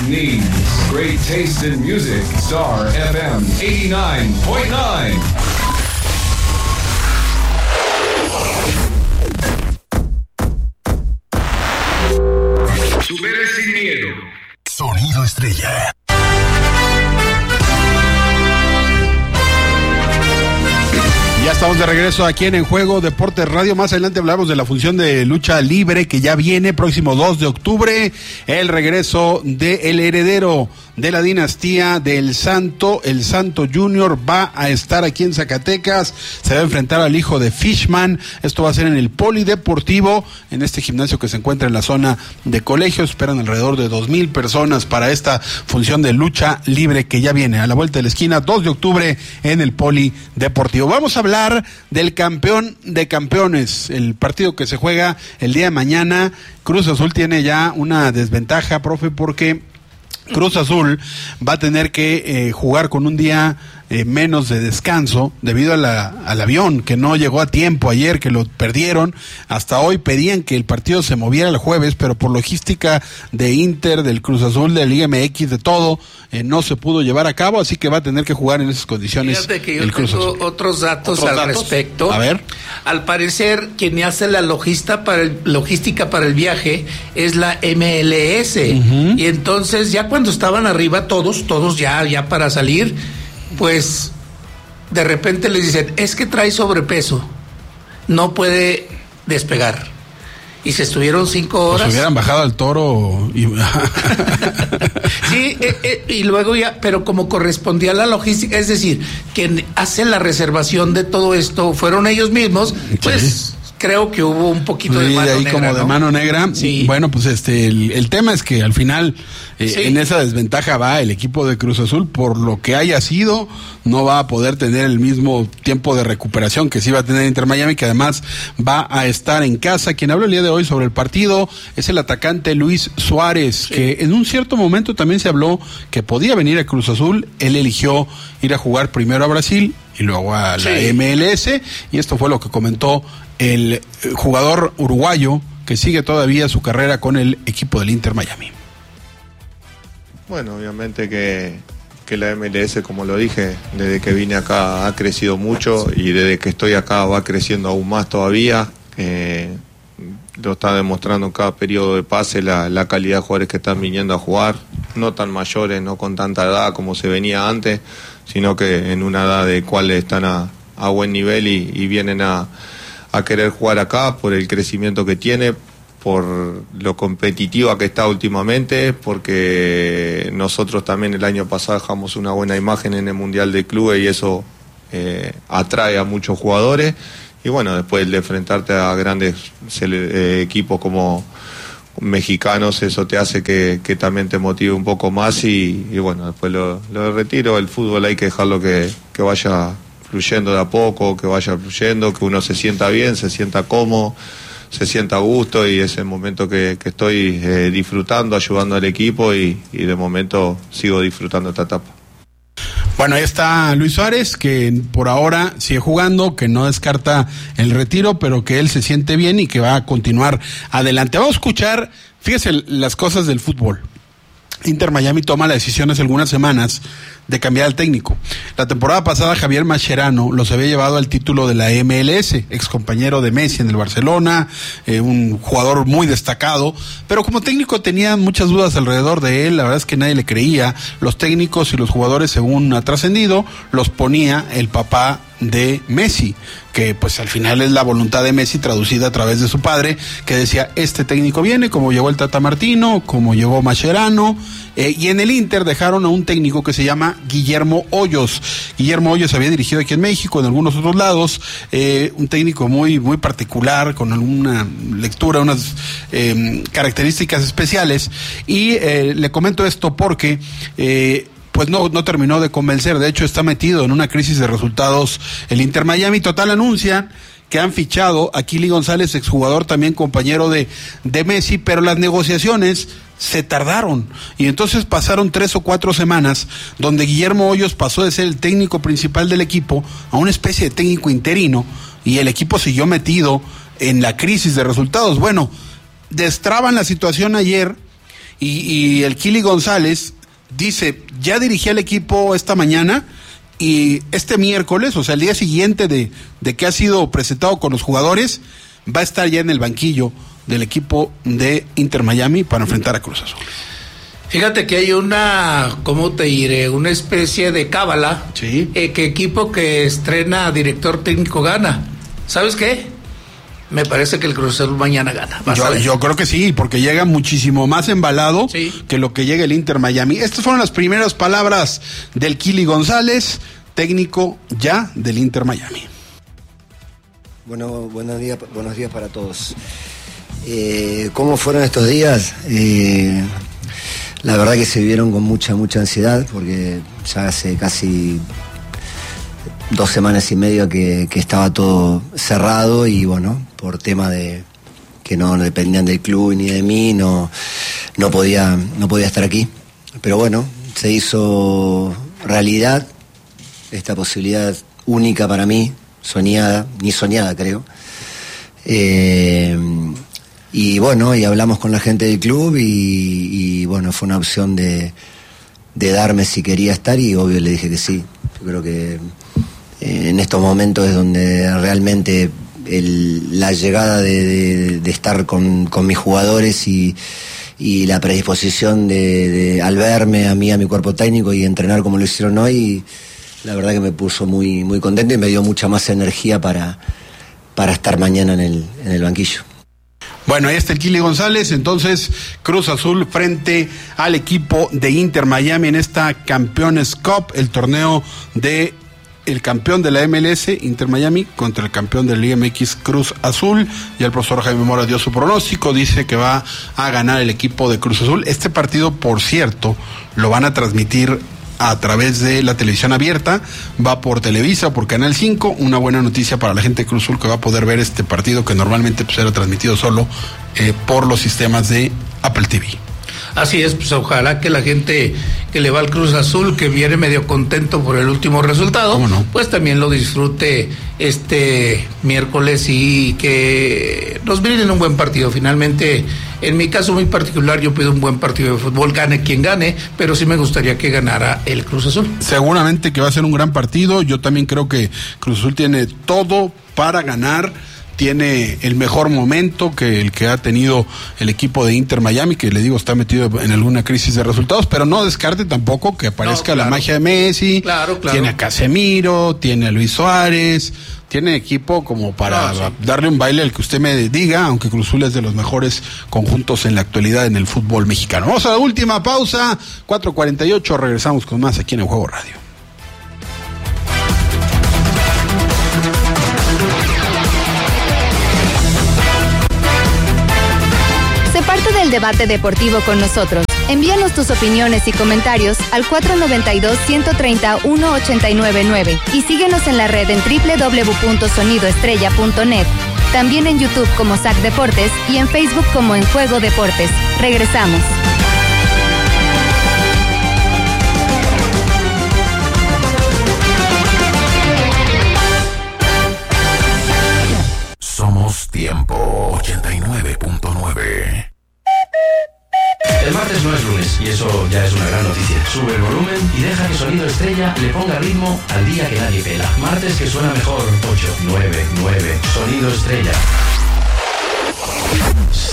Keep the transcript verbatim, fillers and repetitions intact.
needs. Great taste in music. Star F M eighty-nine point nine. Supera sin miedo. Sonido estrella. Ya estamos de regreso aquí en En Juego Deportes Radio. Más adelante hablamos de la función de lucha libre que ya viene próximo dos de octubre. El regreso del heredero de la dinastía del Santo, el Santo Junior, va a estar aquí en Zacatecas. Se va a enfrentar al hijo de Fishman. Esto va a ser en el Polideportivo, en este gimnasio que se encuentra en la zona de colegios. Esperan alrededor de dos mil personas para esta función de lucha libre que ya viene a la vuelta de la esquina, dos de octubre en el Polideportivo. Vamos a hablar del campeón de campeones, el partido que se juega el día de mañana. Cruz Azul tiene ya una desventaja, profe, porque Cruz Azul va a tener que eh, jugar con un día eh, menos de descanso debido a la, al avión que no llegó a tiempo ayer, que lo perdieron. Hasta hoy pedían que el partido se moviera el jueves, pero por logística de Inter, del Cruz Azul, del Liga M X, de todo, eh, no se pudo llevar a cabo, así que va a tener que jugar en esas condiciones. Fíjate que yo el Cruz tengo Azul. otros datos ¿Otros al datos? respecto. A ver. Al parecer, quien hace la logista para el, logística para el viaje es la M L S. Uh-huh. Y entonces, ya cuando estaban arriba, todos, todos ya, ya para salir, pues de repente les dicen, es que trae sobrepeso, no puede despegar. Y se estuvieron cinco horas. Pues hubieran bajado al Toro. Y... sí, eh, eh, y luego ya, pero como correspondía a la logística, es decir, quien hace la reservación de todo esto fueron ellos mismos, pues... Sí. Creo que hubo un poquito sí, de mano ahí negra, como ¿no? de mano negra. Sí. Bueno, pues este el, el tema es que al final eh, sí. en esa desventaja va el equipo de Cruz Azul, por lo que haya sido, no va a poder tener el mismo tiempo de recuperación que sí va a tener Inter Miami, que además va a estar en casa. Quien habló el día de hoy sobre el partido es el atacante Luis Suárez, sí. que en un cierto momento también se habló que podía venir a Cruz Azul. Él eligió ir a jugar primero a Brasil y luego a la sí. M L S, y esto fue lo que comentó el jugador uruguayo que sigue todavía su carrera con el equipo del Inter Miami. Bueno, obviamente que, que la M L S, como lo dije, desde que vine acá ha crecido mucho, y desde que estoy acá va creciendo aún más todavía. Eh, lo está demostrando en cada periodo de pase la, la calidad de jugadores que están viniendo a jugar, no tan mayores, no con tanta edad como se venía antes, sino que en una edad de cuales están a, a buen nivel y, y vienen a a querer jugar acá por el crecimiento que tiene, por lo competitiva que está últimamente, porque nosotros también el año pasado dejamos una buena imagen en el Mundial de Clubes y eso eh, atrae a muchos jugadores. Y bueno, después de enfrentarte a grandes eh, equipos como mexicanos, eso te hace que, que también te motive un poco más y, y bueno, después lo, lo retiro. El fútbol hay que dejarlo que, que vaya fluyendo de a poco, que vaya fluyendo, que uno se sienta bien, se sienta cómodo, se sienta a gusto, y es el momento que, que estoy eh, disfrutando, ayudando al equipo y, y de momento sigo disfrutando esta etapa. Bueno, ahí está Luis Suárez, que por ahora sigue jugando, que no descarta el retiro, pero que él se siente bien y que va a continuar adelante. Vamos a escuchar, fíjese las cosas del fútbol. Inter Miami toma la decisión hace algunas semanas de cambiar al técnico. La temporada pasada Javier Mascherano los había llevado al título de la M L S, ex compañero de Messi en el Barcelona, eh, un jugador muy destacado, pero como técnico tenía muchas dudas alrededor de él. La verdad es que nadie le creía. Los técnicos y los jugadores, según ha trascendido, los ponía el papá de Messi, que pues al final es la voluntad de Messi traducida a través de su padre, que decía, este técnico viene, como llegó el Tata Martino, como llegó Mascherano, eh, y en el Inter dejaron a un técnico que se llama Guillermo Hoyos. Guillermo Hoyos había dirigido aquí en México, en algunos otros lados, eh, un técnico muy, muy particular, con alguna lectura, unas eh, características especiales, y eh, le comento esto porque eh, pues no, no terminó de convencer. De hecho, está metido en una crisis de resultados el Inter Miami. Total, anuncian que han fichado a Kili González, exjugador también compañero de, de Messi, pero las negociaciones se tardaron, y entonces pasaron tres o cuatro semanas donde Guillermo Hoyos pasó de ser el técnico principal del equipo a una especie de técnico interino, y el equipo siguió metido en la crisis de resultados. Bueno, destraban la situación ayer, Y, y el Kili González dice, ya dirigí al equipo esta mañana y este miércoles, o sea, el día siguiente de, de que ha sido presentado con los jugadores, va a estar ya en el banquillo del equipo de Inter Miami para enfrentar a Cruz Azul. Fíjate que hay una, ¿cómo te diré? Una especie de cábala. Sí. Eh, que equipo que estrena director técnico gana. ¿Sabes qué? Me parece que el Cruz Azul mañana gana. Yo, yo creo que sí, porque llega muchísimo más embalado sí. que lo que llega el Inter Miami. Estas fueron las primeras palabras del Kili González, técnico ya del Inter Miami. Bueno, buenos días, buenos días para todos. Eh, ¿Cómo fueron estos días? Eh, la verdad que se vivieron con mucha, mucha ansiedad, porque ya hace casi dos semanas y media que, que estaba todo cerrado y bueno, por tema de que no dependían del club ni de mí, no, no podía, no podía estar aquí. Pero bueno, se hizo realidad esta posibilidad única para mí, soñada, ni soñada creo. Eh, y bueno, y hablamos con la gente del club y, y bueno, fue una opción de, de darme si quería estar y obvio le dije que sí. Yo creo que eh, en estos momentos es donde realmente el, la llegada de, de, de estar con, con mis jugadores y, y la predisposición de, de al verme a mí, a mi cuerpo técnico y entrenar como lo hicieron hoy, la verdad que me puso muy, muy contento y me dio mucha más energía para, para estar mañana en el, en el banquillo. Bueno, ahí está el Kili González, entonces Cruz Azul frente al equipo de Inter Miami en esta Campeones Cup, el torneo de el campeón de la M L S, Inter Miami, contra el campeón de la Liga M X, Cruz Azul. Ya el profesor Jaime Mora dio su pronóstico, dice que va a ganar el equipo de Cruz Azul. Este partido, por cierto, lo van a transmitir a través de la televisión abierta, va por Televisa, por Canal cinco, una buena noticia para la gente de Cruz Azul que va a poder ver este partido que normalmente pues, era transmitido solo eh, por los sistemas de Apple T V. Así es, pues ojalá que la gente que le va al Cruz Azul, que viene medio contento por el último resultado, no? pues también lo disfrute este miércoles y que nos brinden un buen partido. Finalmente, en mi caso muy particular, yo pido un buen partido de fútbol, gane quien gane, pero sí me gustaría que ganara el Cruz Azul. Seguramente que va a ser un gran partido, yo también creo que Cruz Azul tiene todo para ganar. Tiene el mejor momento que el que ha tenido el equipo de Inter Miami, que le digo está metido en alguna crisis de resultados, pero no descarte tampoco que aparezca no, claro. la magia de Messi. Claro, claro. Tiene a Casemiro, tiene a Luis Suárez, tiene equipo como para no, sí. darle un baile al que usted me diga, aunque Cruz Azul es de los mejores conjuntos en la actualidad en el fútbol mexicano. Vamos a la última pausa, cuatro cuarenta y ocho, regresamos con más aquí en El Juego Radio. Del debate deportivo con nosotros. Envíanos tus opiniones y comentarios al cuatro noventa y dos, ciento treinta, uno ochenta y nueve nueve y síguenos en la red en doble u doble u doble u punto sonido estrella punto net. También en YouTube como S A C Deportes y en Facebook como En Juego Deportes. Regresamos. Somos Tiempo ochenta y nueve punto nueve. El martes no es lunes y eso ya es una gran noticia. Sube el volumen y deja que Sonido Estrella le ponga ritmo al día que nadie pela. Martes que suena mejor. ocho, nueve, nueve. Sonido Estrella.